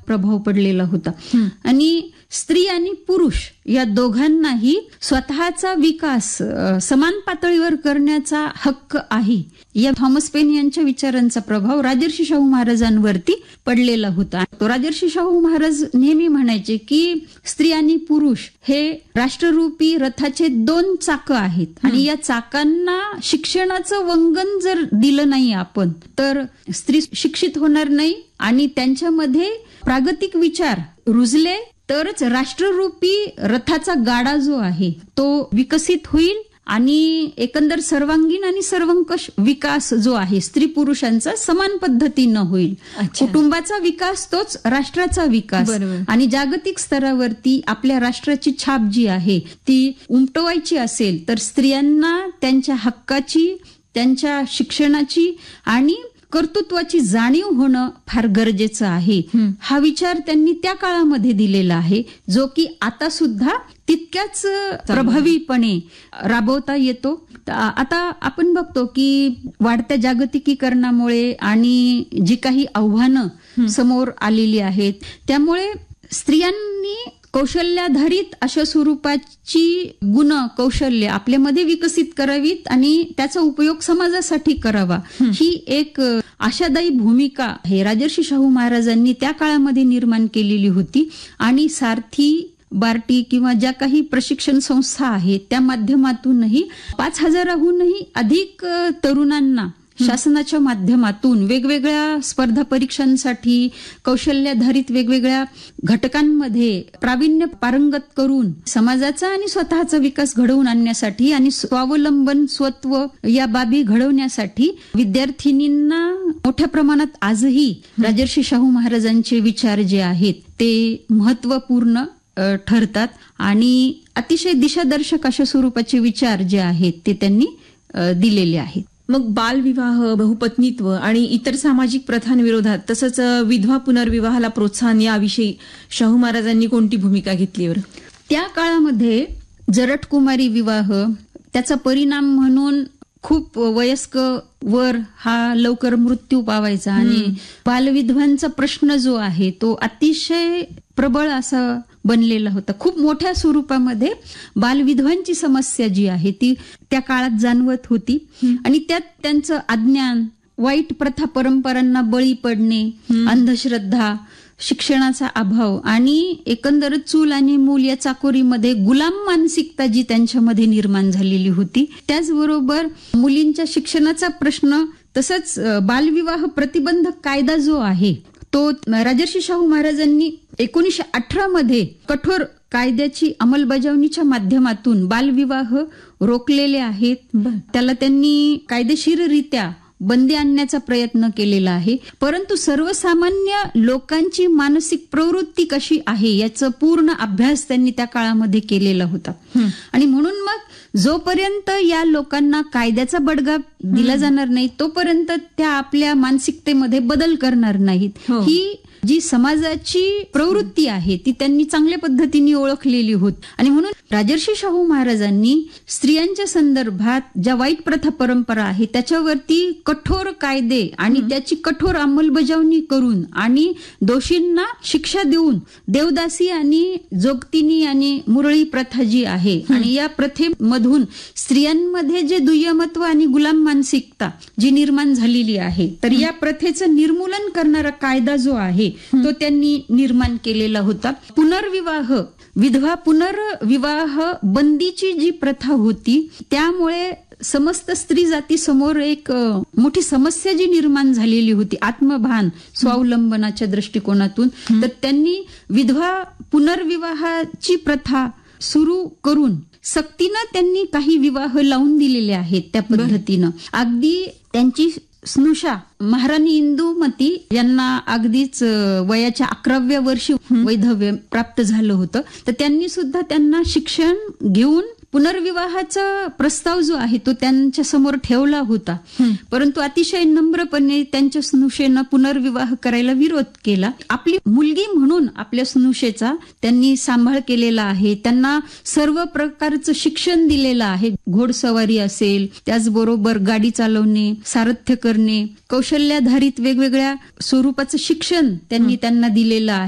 प्रभाव पडलेला होता. आणि स्त्री आणि पुरुष या दोघांनाही स्वतःचा विकास समान पातळीवर करण्याचा हक्क आहे, या थॉमस पेन यांच्या विचारांचा प्रभाव राजर्षी शाहू महाराजांवरती पडलेला होता. राजर्षी शाहू महाराज नेहमी म्हणायचे की स्त्री आणि पुरुष हे राष्ट्ररूपी रथाचे 2 चाकं आहेत आणि या चाकांना शिक्षणाचं वंगण जर दिलं नाही आपण तर स्त्री शिक्षित होणार नाही आणि त्यांच्यामध्ये प्रागतिक विचार रुजले तरच राष्ट्ररूपी रथाचा गाडा जो आहे तो विकसित होईल आणि एकंदर सर्वांगीण आणि सर्वंकष विकास जो आहे स्त्री पुरुषांचा समान पद्धतीनं होईल. कुटुंबाचा विकास तोच राष्ट्राचा विकास. आणि जागतिक स्तरावरती आपल्या राष्ट्राची छाप जी आहे ती उमटवायची असेल तर स्त्रियांना त्यांच्या हक्काची, त्यांच्या शिक्षणाची आणि कर्तृत्वाची जाणीव होणं फार गरजेचं आहे. हा विचार त्यांनी त्या काळामध्ये दिलेला आहे जो की आता सुद्धा तितक्याच प्रभावीपणे राबवता येतो. आता आपण बघतो की वाढत्या जागतिकीकरणामुळे आणि जी काही आव्हानं समोर आलेली आहेत त्यामुळे स्त्रियांनी कौशल्याधारित अशा स्वरूपाची गुण कौशल्य आपल्यामध्ये विकसित करावीत आणि त्याचा उपयोग समाजासाठी करावा, ही एक आशादायी भूमिका हे राजर्षी शाहू महाराजांनी त्या काळामध्ये निर्माण केलेली होती. आणि सारथी, बार्टी किंवा ज्या काही प्रशिक्षण संस्था आहेत त्या माध्यमातूनही 5,000हूनही अधिक तरुणांना शासनाच्या माध्यमातून वेगवेगळ्या स्पर्धा परीक्षांसाठी कौशल्याधारित वेगवेगळ्या घटकांमध्ये प्रावीण्य पारंगत करून समाजाचा आणि स्वतःचा विकास घडवून आणण्यासाठी आणि स्वावलंबन स्वत्व या बाबी घडवण्यासाठी विद्यार्थिनींना मोठ्या प्रमाणात आजही राजर्षी शाहू महाराजांचे विचार जे आहेत ते महत्वपूर्ण ठरतात आणि अतिशय दिशादर्शक अशा स्वरूपाचे विचार जे आहेत ते त्यांनी दिलेले आहेत. मग बालविवाह, बहुपत्नीत्व आणि इतर सामाजिक प्रथांविरोधात तसंच विधवा पुनर्विवाहाला प्रोत्साहन याविषयी शाहू महाराजांनी कोणती भूमिका घेतली? त्या काळामध्ये जरटकुमारी विवाह, त्याचा परिणाम म्हणून खूप वयस्क वर हा लवकर मृत्यू पावायचा आणि बालविधवांचा प्रश्न जो आहे तो अतिशय प्रबळ असा बनलेला होता. खूप मोठ्या स्वरूपामध्ये बालविधवांची समस्या जी आहे ती त्या काळात जाणवत होती आणि त्यात त्यांचं अज्ञान, वाईट प्रथा परंपरांना बळी पडणे, अंधश्रद्धा, शिक्षणाचा अभाव आणि एकंदर चूल आणि मूल या चाकोरीमध्ये गुलाम मानसिकता जी त्यांच्यामध्ये निर्माण झालेली होती. त्याचबरोबर मुलींच्या शिक्षणाचा प्रश्न, तसंच बालविवाह प्रतिबंधक कायदा जो आहे तो राजर्षी शाहू महाराजांनी 1918 मध्ये कठोर कायद्याची अंमलबजावणीच्या माध्यमातून बालविवाह रोखलेले आहेत. त्याला त्यांनी कायदेशीररित्या बंदी आणण्याचा प्रयत्न केलेला आहे. परंतु सर्वसामान्य लोकांची मानसिक प्रवृत्ती कशी आहे याचा पूर्ण अभ्यास त्यांनी त्या काळामध्ये केलेला होता. आणि म्हणून मग जोपर्यंत या लोकांना कायद्याचा बडगा दिला जाणार नाही तोपर्यंत त्या आपल्या मानसिकतेमध्ये बदल करणार नाहीत. ही जी समाजाची प्रवृत्ती आहे ती त्यांनी चांगल्या पद्धतीने ओळखलेली होती. आणि म्हणून राजर्षी शाहू महाराजांनी स्त्रियांच्या संदर्भात ज्या वाईट प्रथा परंपरा आहे त्याच्यावरती कठोर कायदे आणि त्याची कठोर अंमलबजावणी करून आणि दोषींना शिक्षा देऊन देवदासी आणि जोगतिनी आणि मुरळी प्रथा जी आहे आणि या प्रथेमधून स्त्रियांमध्ये जे दुय्यमत्व आणि गुलाम मानसिकता जी निर्माण झालेली आहे तर या प्रथेचं निर्मूलन करणारा कायदा जो आहे तो त्यांनी निर्माण केलेला होता. पुनर्विवाह, विधवा पुनर्विवाह बंदीची जी प्रथा होती त्यामुळे समस्त स्त्री जाती समोर एक मोठी समस्या जी निर्माण झालेली होती आत्मभान स्वावलंबनाच्या दृष्टिकोनातून, तर त्यांनी विधवा पुनर्विवाहाची प्रथा सुरू करून सक्तीनं त्यांनी काही विवाह लावून दिलेले आहेत. त्या पद्धतीनं अगदी त्यांची स्नुषा महाराणी इंदुमती यांना अगदीच वयाच्या 11व्या वर्षी वैधव्य प्राप्त झालं होतं, तर त्यांनी सुद्धा त्यांना शिक्षण घेऊन पुनर्विवाहाचा प्रस्ताव जो आहे तो त्यांच्या समोर ठेवला होता. परंतु अतिशय नम्रपणे त्यांच्या स्नुषेनं पुनर्विवाह करायला विरोध केला. आपली मुलगी म्हणून आपल्या स्नुषेचा त्यांनी सांभाळ केलेला आहे. त्यांना सर्व प्रकारचं शिक्षण दिलेलं आहे. घोडसवारी असेल, त्याचबरोबर गाडी चालवणे, सारथ्य करणे, कौशल्याधारित वेगवेगळ्या स्वरूपाचं शिक्षण त्यांनी त्यांना दिलेलं आहे.